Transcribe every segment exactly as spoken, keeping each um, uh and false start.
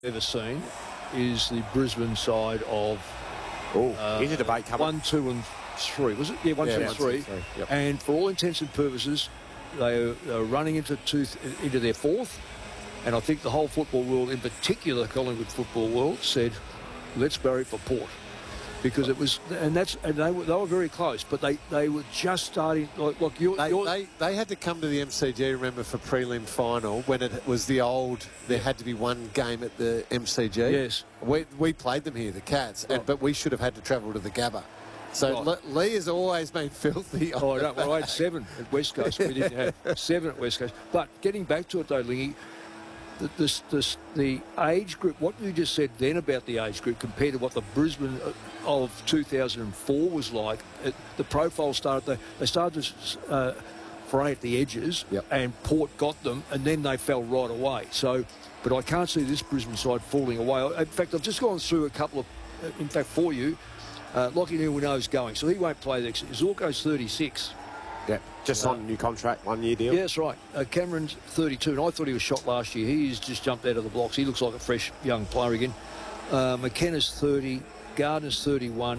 ever seen is the Brisbane side of Oh, uh, here's a debate coming. one, two, and three. Was it? Yeah, one, Yeah, two, one, and two, three. three, yep. And for all intents and purposes, they are, are running into two, into their fourth. And I think the whole football world, in particular Collingwood football world, said, "Let's bury it for Port," because it was, and that's, and they were, they were very close, but they, they were just starting. Like, look, you're, They, you're, they they had to come to the M C G, remember, for prelim final when it was the old. There had to be one game at the M C G. Yes, we we played them here, the Cats, right. and, but we should have had to travel to the Gabba. So right. Lee has always been filthy. Oh, I don't. Well, I had seven at West Coast. We didn't have seven at West Coast. But getting back to it, though, Lingy, the, this, this, the age group, what you just said then about the age group compared to what the Brisbane of two thousand four was like, it, the profile started, they, they started to uh, fray at the edges, yep. and Port got them, and then they fell right away. So, but I can't see this Brisbane side falling away. In fact, I've just gone through a couple of, in fact, for you, Uh, Lockie Niuino's going, so he won't play next. Zorko's thirty-six. Yeah, just uh, on a new contract, one-year deal. Yeah, that's right. Uh, Cameron's thirty-two, and I thought he was shot last year. He's just jumped out of the blocks. He looks like a fresh young player again. Uh, McKenna's thirty, Gardner's thirty-one,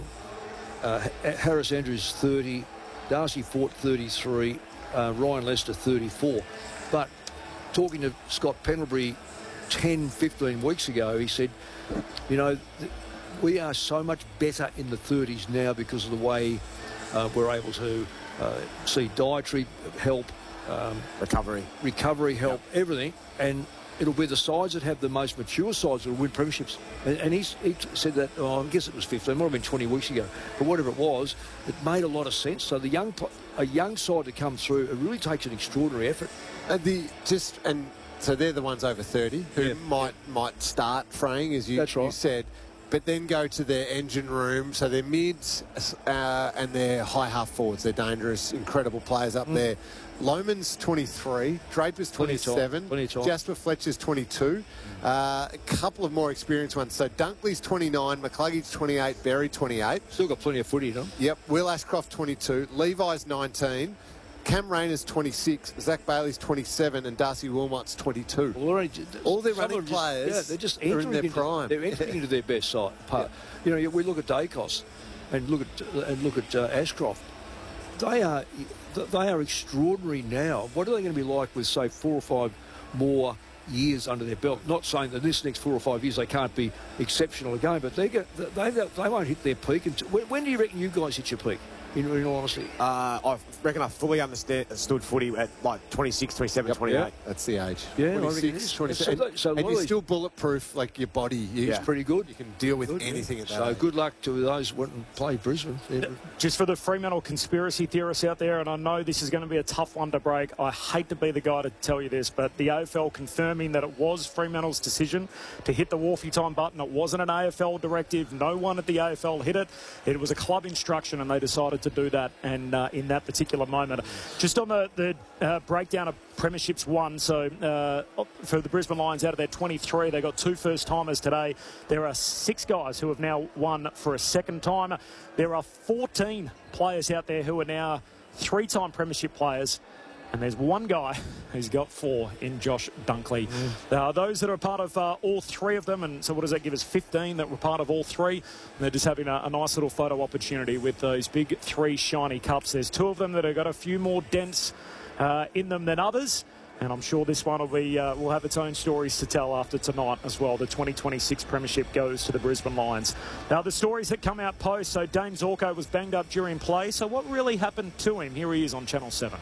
uh, Harris Andrews thirty, Darcy Fort thirty-three, uh, Ryan Lester thirty-four. But talking to Scott Pendlebury ten, fifteen weeks ago, he said, you know, th- we are so much better in the thirties now because of the way uh, we're able to uh, see dietary help, um, recovery, recovery help, yep. everything, and it'll be the sides that have the most mature sides that will win premierships. And, and he's, he said that, oh, I guess it was fifteen, it might have been twenty weeks ago, but whatever it was, it made a lot of sense. So the young, a young side to come through, it really takes an extraordinary effort. And the just and so they're the ones over thirty who yeah. might might start fraying, as you, That's right. you said. But then go to their engine room. So they're mids uh, and they're high half forwards. They're dangerous, incredible players up mm. there. Loman's twenty-three, Draper's twenty-seven, Jasper Fletcher's twenty-two. Mm. Uh, a couple of more experienced ones. So Dunkley's twenty-nine, McCluggage twenty-eight, Berry twenty-eight. Still got plenty of footy, you know. Yep, Will Ashcroft twenty-two, Levi's nineteen. Cam Rayner's twenty-six, Zach Bailey's twenty-seven, and Darcy Wilmot's twenty-two. Well, already, all their running just, players yeah, they're just are in their into, prime. They're entering into their best side part. Yeah. You know, we look at Dacos and look at and look at uh, Ashcroft. They are they are extraordinary now. What are they going to be like with, say, four or five more years under their belt? Not saying that this next four or five years they can't be exceptional again, but they get, they they won't hit their peak until. When, when do you reckon you guys hit your peak? In, in all honesty, uh, I reckon I fully understood footy at like twenty-six, twenty-seven, yep, twenty-eight. Yep. That's the age. Yeah, twenty-six, twenty-seven. So, so and you're still bulletproof, like your body is yeah. pretty good. You can deal with good, anything yeah. at that So age. good luck to those who went and played Brisbane. Just for the Fremantle conspiracy theorists out there, and I know this is going to be a tough one to break. I hate to be the guy to tell you this, but the A F L confirming that it was Fremantle's decision to hit the Wharfie time button. It wasn't an A F L directive. No one at the A F L hit it. It was a club instruction, and they decided to do that. And Uh, in that particular moment. Just on the, the uh, breakdown of premierships won, so uh, for the Brisbane Lions, out of their twenty-three, they got two first-timers today. There are six guys who have now won for a second time. There are fourteen players out there who are now three-time premiership players. And there's one guy who's got four in Josh Dunkley. Mm. There are those that are part of uh, all three of them. And so what does that give us? fifteen that were part of all three. And they're just having a, a nice little photo opportunity with those big three shiny cups. There's two of them that have got a few more dents uh, in them than others. And I'm sure this one will be uh, will have its own stories to tell after tonight as well. The twenty twenty-six Premiership goes to the Brisbane Lions. Now, the stories that come out post. So Dane Zorko was banged up during play. So what really happened to him? Here he is on Channel seven.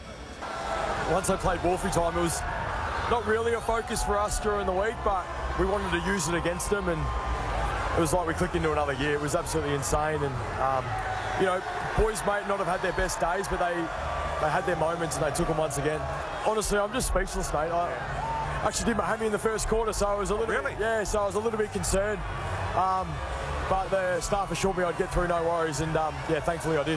Once I played Wharfie time, it was not really a focus for us during the week, but we wanted to use it against them, and it was like we clicked into another gear. It was absolutely insane, and um, you know, boys may not have had their best days, but they they had their moments and they took them once again. Honestly, I'm just speechless, mate. I actually did my hammy in the first quarter, so I was a little really? bit, yeah, so I was a little bit concerned. Um, but the staff assured me I'd get through, no worries, and um, yeah, thankfully I did.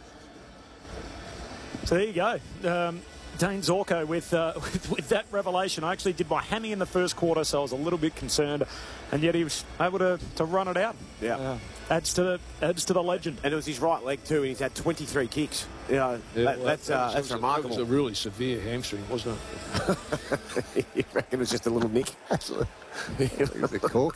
So there you go. Um, Dane Zorko with, uh, with with that revelation. I actually did my hammy in the first quarter, so I was a little bit concerned, and yet he was able to, to run it out. Yeah, uh, adds to the adds to the legend. And it was his right leg too, and he's had twenty-three kicks. You know, yeah, that, well, that's that uh, was, that's that was remarkable. A, that was a really severe hamstring, wasn't it? You reckon it was just a little nick? It was a cork.